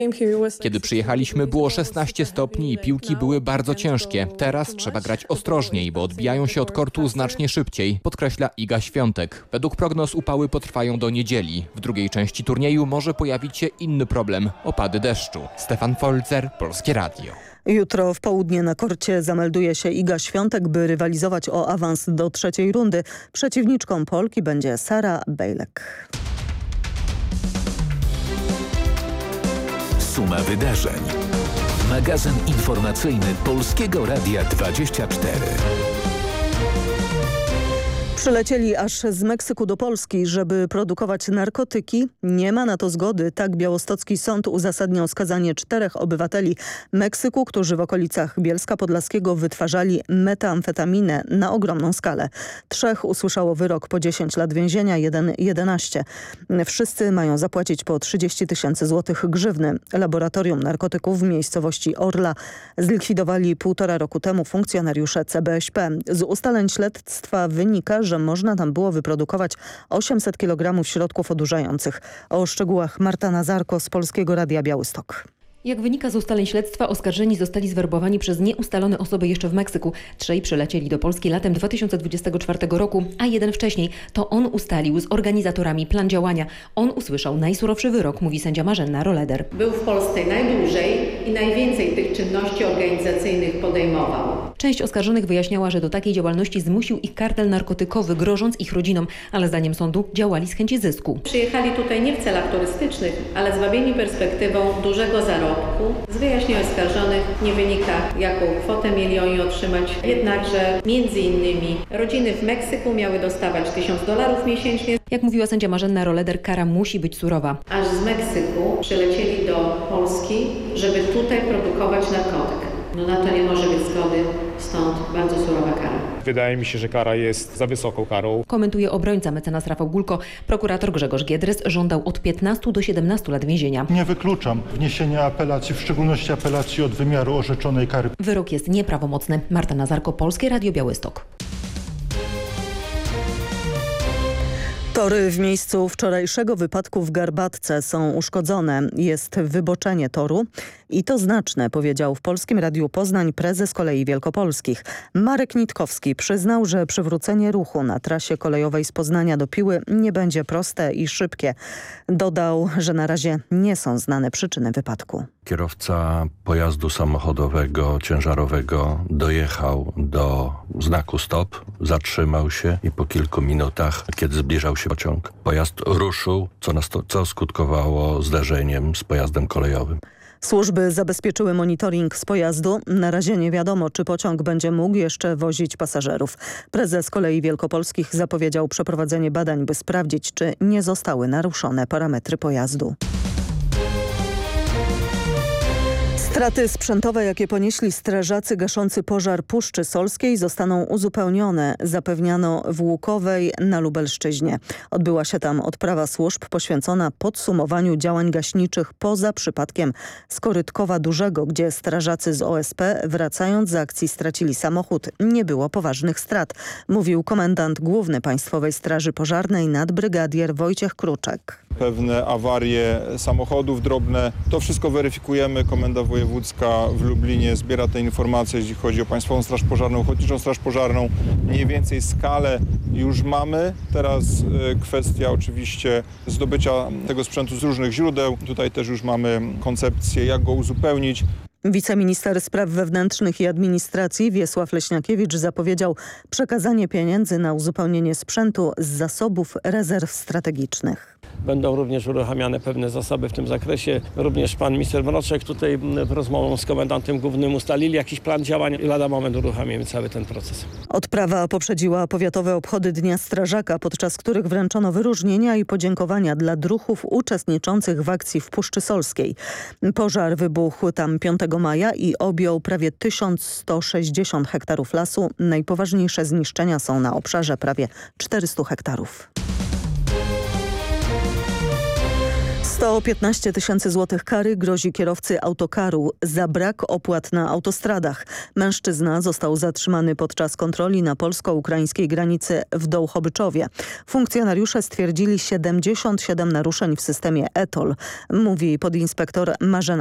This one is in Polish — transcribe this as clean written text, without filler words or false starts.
Kiedy przyjechaliśmy, było 16 stopni i piłki były bardzo ciężkie. Teraz trzeba grać ostrożniej, bo odbijają się od kortu znacznie szybciej, podkreśla Iga Świątek. Według prognoz upały potrwają do niedzieli. W drugiej części turnieju może pojawić się inny problem – opady deszczu. Stefan Folzer, Polskie Radio. Jutro w południe na korcie zamelduje się Iga Świątek, by rywalizować o awans do trzeciej rundy. Przeciwniczką Polki będzie Sara Bejlek. Suma wydarzeń. Magazyn informacyjny Polskiego Radia 24. Przylecieli aż z Meksyku do Polski, żeby produkować narkotyki. Nie ma na to zgody. Tak białostocki sąd uzasadniał skazanie 4 obywateli Meksyku, którzy w okolicach Bielska Podlaskiego wytwarzali metamfetaminę na ogromną skalę. 3 usłyszało wyrok po 10 lat więzienia, 1 11. Wszyscy mają zapłacić po 30 000 złotych grzywny. Laboratorium narkotyków w miejscowości Orla zlikwidowali 1,5 roku temu funkcjonariusze CBŚP. Z ustaleń śledztwa wynika, że można tam było wyprodukować 800 kg środków odurzających. O szczegółach Marta Nazarko z Polskiego Radia Białystok. Jak wynika z ustaleń śledztwa, oskarżeni zostali zwerbowani przez nieustalone osoby jeszcze w Meksyku. 3 przylecieli do Polski latem 2024 roku, a 1 wcześniej. To on ustalił z organizatorami plan działania. On usłyszał najsurowszy wyrok, mówi sędzia Marzena Roleder. Był w Polsce najdłużej i najwięcej tych czynności organizacyjnych podejmował. Część oskarżonych wyjaśniała, że do takiej działalności zmusił ich kartel narkotykowy, grożąc ich rodzinom, ale zdaniem sądu działali z chęci zysku. Przyjechali tutaj nie w celach turystycznych, ale zwabieni perspektywą dużego zarobku. Z wyjaśnień oskarżonych nie wynika, jaką kwotę mieli oni otrzymać. Jednakże między innymi rodziny w Meksyku miały dostawać $1000 miesięcznie. Jak mówiła sędzia Marzena Roleder, kara musi być surowa. Aż z Meksyku przylecieli do Polski, żeby tutaj produkować narkotyk. No na to nie może być zgody, stąd bardzo surowa kara. Wydaje mi się, że kara jest za wysoką karą. Komentuje obrońca mecenas Rafał Gulko. Prokurator Grzegorz Giedrys żądał od 15 do 17 lat więzienia. Nie wykluczam wniesienia apelacji, w szczególności apelacji od wymiaru orzeczonej kary. Wyrok jest nieprawomocny. Marta Nazarko, Polskie Radio Białystok. Tory w miejscu wczorajszego wypadku w Garbatce są uszkodzone. Jest wyboczenie toru i to znaczne, powiedział w Polskim Radiu Poznań prezes Kolei Wielkopolskich. Marek Nitkowski przyznał, że przywrócenie ruchu na trasie kolejowej z Poznania do Piły nie będzie proste i szybkie. Dodał, że na razie nie są znane przyczyny wypadku. Kierowca pojazdu samochodowego, ciężarowego dojechał do znaku stop, zatrzymał się i po kilku minutach, kiedy zbliżał się pociąg, pojazd ruszył, co skutkowało zderzeniem z pojazdem kolejowym. Służby zabezpieczyły monitoring z pojazdu. Na razie nie wiadomo, czy pociąg będzie mógł jeszcze wozić pasażerów. Prezes Kolei Wielkopolskich zapowiedział przeprowadzenie badań, by sprawdzić, czy nie zostały naruszone parametry pojazdu. Straty sprzętowe, jakie ponieśli strażacy gaszący pożar Puszczy Solskiej, zostaną uzupełnione, zapewniano w Łukowej na Lubelszczyźnie. Odbyła się tam odprawa służb poświęcona podsumowaniu działań gaśniczych poza przypadkiem z Korytkowa Dużego, gdzie strażacy z OSP wracając z akcji stracili samochód. Nie było poważnych strat, mówił komendant główny Państwowej Straży Pożarnej nadbrygadier Wojciech Kruczek. Pewne awarie samochodów drobne, to wszystko weryfikujemy. Komenda Wojewódzka w Lublinie zbiera te informacje, jeśli chodzi o Państwową Straż Pożarną, Ochotniczą Straż Pożarną. Mniej więcej skalę już mamy. Teraz kwestia oczywiście zdobycia tego sprzętu z różnych źródeł. Tutaj też już mamy koncepcję, jak go uzupełnić. Wiceminister Spraw Wewnętrznych i Administracji Wiesław Leśniakiewicz zapowiedział przekazanie pieniędzy na uzupełnienie sprzętu z zasobów rezerw strategicznych. Będą również uruchamiane pewne zasoby w tym zakresie. Również pan minister Mroczek tutaj rozmową z komendantem głównym ustalili jakiś plan działań i lada moment uruchomimy cały ten proces. Odprawa poprzedziła powiatowe obchody Dnia Strażaka, podczas których wręczono wyróżnienia i podziękowania dla druhów uczestniczących w akcji w Puszczy Solskiej. Pożar wybuchł tam 5 maja i objął prawie 1160 hektarów lasu. Najpoważniejsze zniszczenia są na obszarze prawie 400 hektarów. 115 000 złotych kary grozi kierowcy autokaru za brak opłat na autostradach. Mężczyzna został zatrzymany podczas kontroli na polsko-ukraińskiej granicy w Dołchobyczowie. Funkcjonariusze stwierdzili 77 naruszeń w systemie e-TOLL, mówi podinspektor Marzena